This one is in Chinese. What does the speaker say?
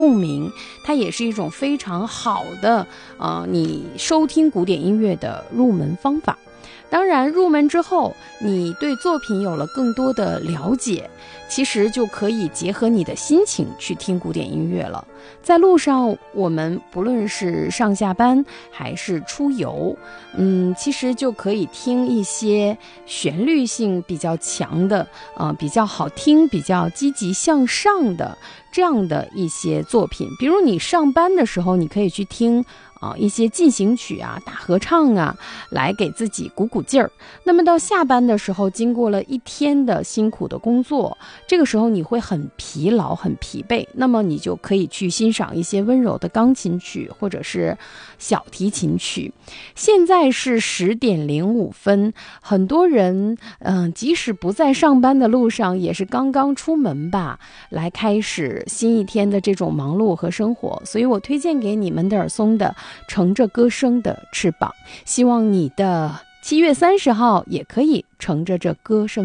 共鸣，它也是一种非常好的你收听古典音乐的入门方法。当然入门之后，你对作品有了更多的了解，其实就可以结合你的心情去听古典音乐了。在路上，我们不论是上下班还是出游，其实就可以听一些旋律性比较强的比较好听、比较积极向上的这样的一些作品。比如你上班的时候，你可以去听一些进行曲啊、大合唱啊，来给自己鼓鼓劲儿。那么到下班的时候，经过了一天的辛苦的工作，这个时候你会很疲劳、很疲惫，那么你就可以去欣赏一些温柔的钢琴曲或者是小提琴曲。现在是10:05，很多人即使不在上班的路上，也是刚刚出门吧，来开始新一天的这种忙碌和生活。所以我推荐给你门德尔松的乘着歌声的翅膀，希望你的7月30号也可以乘着这歌声